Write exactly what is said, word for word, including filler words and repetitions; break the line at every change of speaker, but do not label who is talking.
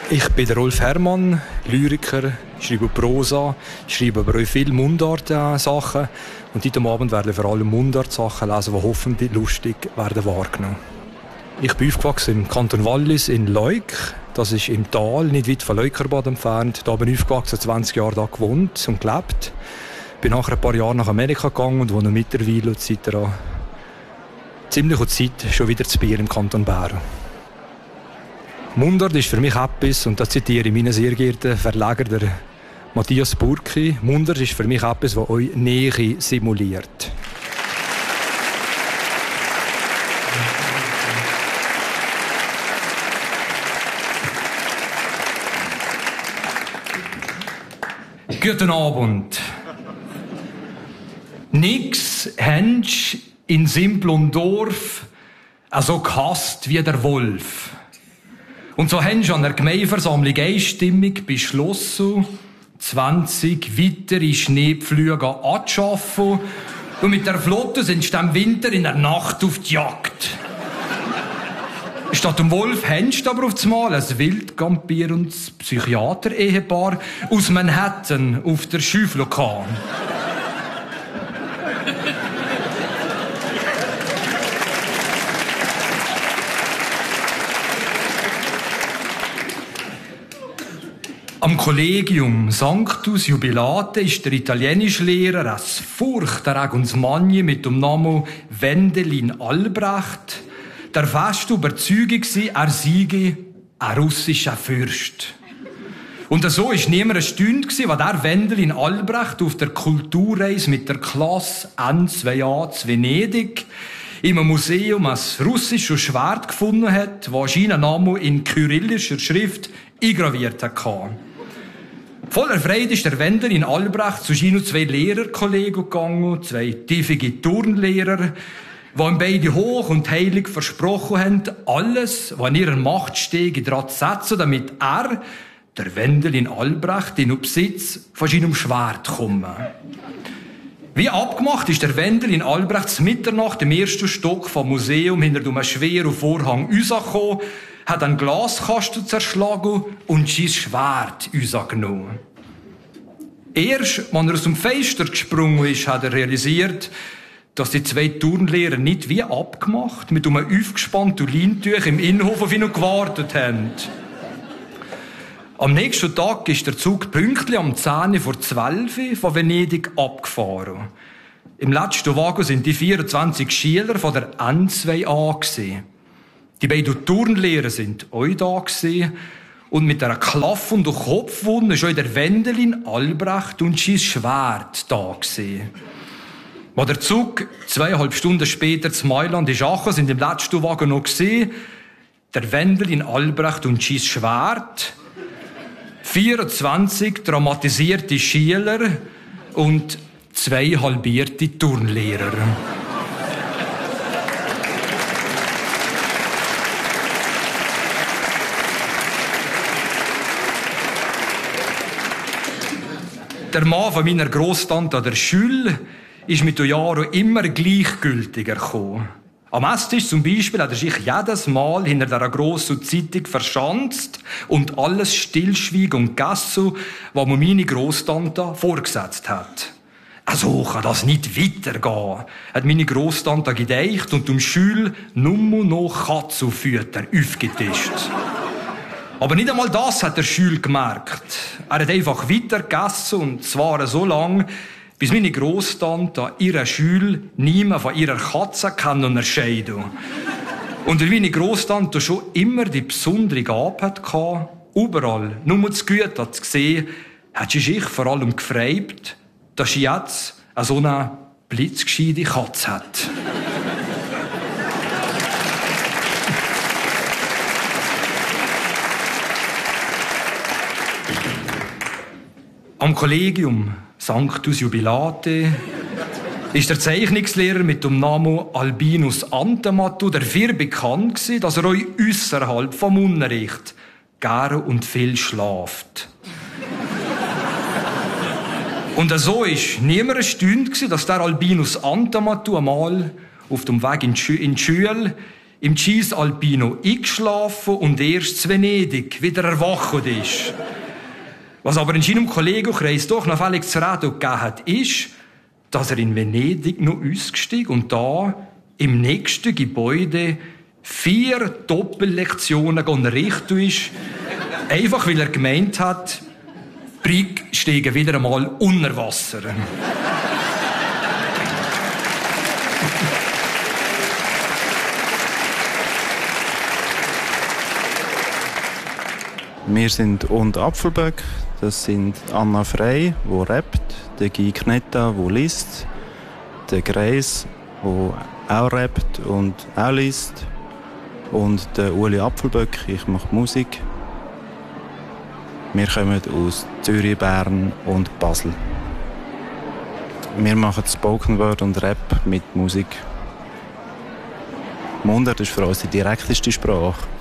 Ich bin der Rolf Herrmann, Lyriker, schreibe Prosa, schreibe aber auch viele Mundart-Sachen. Und heute Abend werden wir vor allem Mundart-Sachen lesen, die hoffentlich lustig werden wahrgenommen. Ich bin aufgewachsen im Kanton Wallis in Leuk. Das ist im Tal, nicht weit von Leukerbad entfernt. Da bin ich aufgewachsen, zwanzig Jahre da gewohnt und gelebt. Bin nachher ein paar Jahre nach Amerika gegangen und wohne mittlerweile seit einer ziemlichen Zeit schon wieder zu Biel im Kanton Bern. Mundart ist für mich etwas, und da zitiere ich meinen sehr geehrten Verleger, der Matthias Burki. Mundart ist für mich etwas, das euch Nähe simuliert. Guten Abend. Nix hänsch in Simplon-Dorf so gehasst wie der Wolf. Und so haben sie an der Gemeindeversammlung einstimmig beschlossen, zwanzig weitere Schneepflüge anzuschaffen. Und mit der Flotte sind sie im Winter in der Nacht auf die Jagd. Statt dem Wolf haben sie aber auf das Mal ein wildkampierendes Psychiater-Ehepaar aus Manhattan auf der Schüffel gehabt. Am Kollegium Sanctus Jubilate ist der italienische Lehrer ein furchterregendes Mann mit dem Namen Wendelin Albrecht, der fest Überzeugung war, er sei ein russischer Fürst. Und so war niemand erstaunt, als der Wendelin Albrecht auf der Kulturreise mit der Klasse N zwei A zu Venedig im Museum ein russisches Schwert gefunden hat, das seinen Namen in kyrillischer Schrift eingraviert hatte. Voller Freude ist der Wendelin Albrecht zu seinen zwei Lehrerkollegen gegangen, zwei tiefige Turnlehrer, die ihm beide hoch und heilig versprochen haben, alles, was in ihrer Macht steht, daran zu setzen, damit er, der Wendelin Albrecht, in den Besitz von seinem Schwert kommt. Wie abgemacht ist der Wendelin Albrecht zu Mitternacht im ersten Stock vom Museum hinter einem schweren Vorhang rausgekommen, hat einen Glaskasten zerschlagen und sein Schwert rausgenommen. Erst, als er aus dem Fenster gesprungen ist, hat er realisiert, dass die zwei Turnlehrer nicht wie abgemacht mit einem aufgespannten Leintuch im Innenhof auf ihn gewartet haben. Am nächsten Tag ist der Zug pünktlich am zehn vor zwölf von Venedig abgefahren. Im letzten Wagen sind die vierundzwanzig Schüler von der N zwei A gewesen. Die beiden Turnlehrer sind auch da gewesen. Und mit einer klaffenden Kopfwunde ist auch der Wendelin Albrecht und sein Schwert da gewesen. Als der Zug zweieinhalb Stunden später zu Mailand ist angekommen, sind im letzten Wagen noch gesehen, der Wendelin Albrecht und sein Schwert, vierundzwanzig traumatisierte Schüler und zwei halbierte Turnlehrer. Der Mann von meiner Grosstante an der Schule ist mit den Jahren immer gleichgültiger gekommen. Am Esstisch zum Beispiel hat er sich jedes Mal hinter dieser grossen Zeitung verschanzt und alles stillschwiegen und gegessen, was mir meine Grosstante vorgesetzt hat. Also kann das nicht weitergehen, hat meine Grosstante gedeicht und um Schül nur noch Katzenfütter aufgetischt. Aber nicht einmal das hat der Schül gemerkt. Er hat einfach weiter gegessen, und zwar so lange, bis meine Grosstante an ihrer Schule niemand von ihrer Katze kann unterscheiden. Und weil meine Grosstante schon immer die besondere Gabe hatte, überall nur zu gut zu sehen, hat sie sich vor allem gefreut, dass sie jetzt so eine blitzgescheite Katze hat. Am Kollegium Sanctus Jubilate ist der Zeichnungslehrer mit dem Namen Albinus Antematu dafür bekannt gewesen, dass er euch ausserhalb vom Unterricht gerne und viel schlaft. Und so ist niemand erstaunt gewesen, dass der Albinus Antematu einmal auf dem Weg in die Schule im Cisalpino eingeschlafen und erst zu Venedig wieder erwacht ist. Was aber in seinem Kollegenkreis doch noch völlig zu reden gegeben hat, ist, dass er in Venedig noch ausgestiegen und da im nächsten Gebäude vier Doppellektionen unterrichtet ist, einfach weil er gemeint hat, Brig steigen wieder einmal unter Wasser.
Wir sind und Apfelböck. Das sind Anna Frey, die rappt, der Guy Knetta, der liest, der Greis, der auch rappt und auch liest, und der Uli Apfelböck, ich mache Musik. Wir kommen aus Zürich, Bern und Basel. Wir machen Spoken Word und Rap mit Musik. Mundart ist für uns die direkteste Sprache.